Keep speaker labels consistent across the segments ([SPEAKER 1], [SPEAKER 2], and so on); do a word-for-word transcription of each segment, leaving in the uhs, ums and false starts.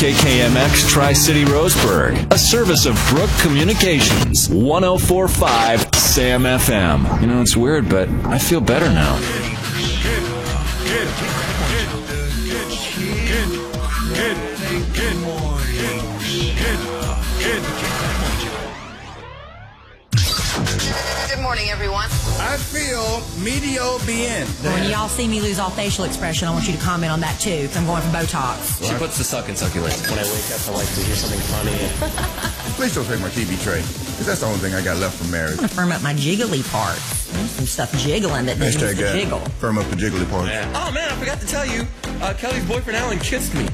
[SPEAKER 1] K K M X Tri-City Roseburg, a service of Brook Communications, one oh four point five Sam F M. You know, it's weird, but I feel better now.
[SPEAKER 2] Good morning, everyone.
[SPEAKER 3] I feel medio bien.
[SPEAKER 4] When y'all see me lose all facial expression, I want you to comment on that too, because I'm going for Botox.
[SPEAKER 5] She puts the suck in succulent.
[SPEAKER 6] When I wake up, I like to hear something funny.
[SPEAKER 3] Please don't take my T V tray, because that's the only thing I got left from marriage.
[SPEAKER 4] I'm going to firm up my jiggly parts. There's some stuff jiggling that needs to
[SPEAKER 3] Hashtag
[SPEAKER 4] jiggle.
[SPEAKER 3] uh, firm up the jiggly part.
[SPEAKER 5] Yeah. Oh, man, I forgot to tell you. Uh, Kelly's boyfriend, Alan, kissed me.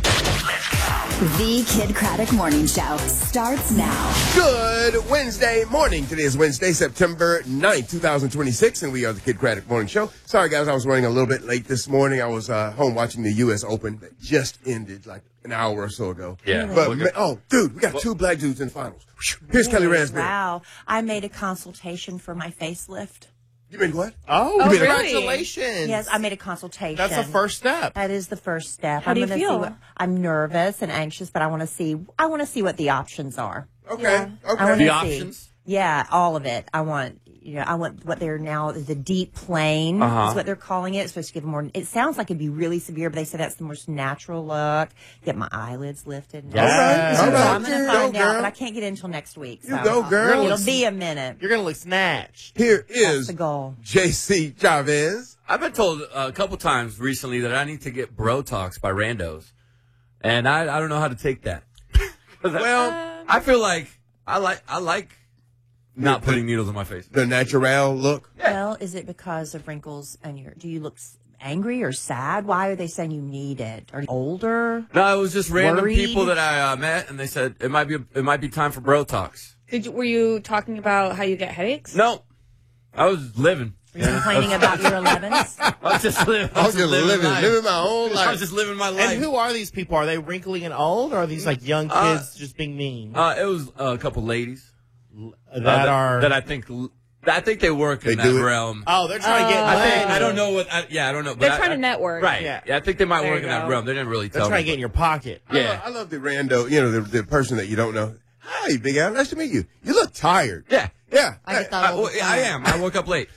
[SPEAKER 7] The Kid Craddock Morning Show starts now.
[SPEAKER 3] Good Wednesday morning. Today is Wednesday, September ninth, twenty twenty-six, and we are the Kid Craddock Morning Show. Sorry, guys, I was running a little bit late this morning. I was uh, home watching the U S Open that just ended like an hour or so ago.
[SPEAKER 5] Yeah.
[SPEAKER 3] But, ma- oh, dude, we got well, two black dudes in the finals. Here's Kelly Raspberry.
[SPEAKER 8] Wow. I made a consultation for my facelift.
[SPEAKER 3] You made what?
[SPEAKER 9] Oh,
[SPEAKER 3] you made
[SPEAKER 9] congratulations.
[SPEAKER 8] Yes, I made a consultation.
[SPEAKER 9] That's the first step.
[SPEAKER 8] That is the first step.
[SPEAKER 10] How
[SPEAKER 8] I'm
[SPEAKER 10] do you
[SPEAKER 8] gonna
[SPEAKER 10] feel?
[SPEAKER 8] See what, I'm nervous and anxious, but I want to see. I want to see what the options are.
[SPEAKER 3] Okay.
[SPEAKER 8] Yeah.
[SPEAKER 3] Okay.
[SPEAKER 8] I wanna
[SPEAKER 5] The
[SPEAKER 8] see.
[SPEAKER 5] options?
[SPEAKER 8] Yeah, all of it. I want. You know, I want what they're now the deep plane
[SPEAKER 5] Uh-huh.
[SPEAKER 8] is what they're calling it. It's supposed to give more. It sounds like it'd be really severe, but they said that's the most natural look. Get my eyelids lifted.
[SPEAKER 9] Yeah.
[SPEAKER 3] All right.
[SPEAKER 8] So
[SPEAKER 3] All right.
[SPEAKER 8] I'm going to
[SPEAKER 3] Go,
[SPEAKER 8] find out,
[SPEAKER 3] girl.
[SPEAKER 8] but I can't get in until next week.
[SPEAKER 3] You
[SPEAKER 8] so
[SPEAKER 3] go, girl.
[SPEAKER 8] It'll be a minute.
[SPEAKER 9] You're going to look snatched.
[SPEAKER 3] Here
[SPEAKER 8] That's
[SPEAKER 3] is
[SPEAKER 8] the goal.
[SPEAKER 3] J C Chavez.
[SPEAKER 5] I've been told a couple times recently that I need to get Brotox by randos, and I, I don't know how to take that.
[SPEAKER 3] Well,
[SPEAKER 5] I feel like I like I like not putting needles in my face.
[SPEAKER 3] the natural look.
[SPEAKER 8] Well, is it because of wrinkles and your? Do you look s- angry or sad? Why are they saying you need it? Are you older?
[SPEAKER 5] No, it was just random
[SPEAKER 8] Worried?
[SPEAKER 5] people that I uh, met, and they said it might be it might be time for Brotox.
[SPEAKER 10] Did you, were you talking about how you get headaches?
[SPEAKER 5] No, I was living.
[SPEAKER 8] Are you complaining about your elevens?
[SPEAKER 5] I was just living.
[SPEAKER 3] I was just living,
[SPEAKER 5] life.
[SPEAKER 3] living my own
[SPEAKER 5] I
[SPEAKER 3] life.
[SPEAKER 5] was just living my life.
[SPEAKER 9] And who are these people? Are they wrinkly and old, or are these like young
[SPEAKER 5] Uh,
[SPEAKER 9] kids just being mean?
[SPEAKER 5] Uh, it was uh, a couple ladies
[SPEAKER 9] that,
[SPEAKER 5] uh, that
[SPEAKER 9] are.
[SPEAKER 5] that I think I think they work
[SPEAKER 3] They
[SPEAKER 5] in
[SPEAKER 3] do
[SPEAKER 5] that
[SPEAKER 3] it?
[SPEAKER 5] realm.
[SPEAKER 9] oh, they're trying to get.
[SPEAKER 10] Uh,
[SPEAKER 5] I think
[SPEAKER 9] laid.
[SPEAKER 5] I don't know what. I, yeah, I don't know. but
[SPEAKER 10] They're
[SPEAKER 5] I-
[SPEAKER 10] trying
[SPEAKER 5] I-
[SPEAKER 10] to network.
[SPEAKER 5] Right.
[SPEAKER 9] Yeah.
[SPEAKER 5] Yeah. I think they might
[SPEAKER 10] There
[SPEAKER 5] work
[SPEAKER 10] you
[SPEAKER 5] in that
[SPEAKER 10] go.
[SPEAKER 5] realm. They didn't really
[SPEAKER 9] They're
[SPEAKER 5] tell
[SPEAKER 9] trying
[SPEAKER 5] me.
[SPEAKER 9] to get in your pocket.
[SPEAKER 3] I
[SPEAKER 5] Yeah.
[SPEAKER 3] love, I love the rando, you know, the, the person that you don't know. Hi, Big Al. Nice to meet you. You look tired.
[SPEAKER 5] Yeah.
[SPEAKER 3] Yeah.
[SPEAKER 8] I get that
[SPEAKER 5] I,
[SPEAKER 8] all the
[SPEAKER 5] well, I
[SPEAKER 8] time.
[SPEAKER 5] am. I woke up late.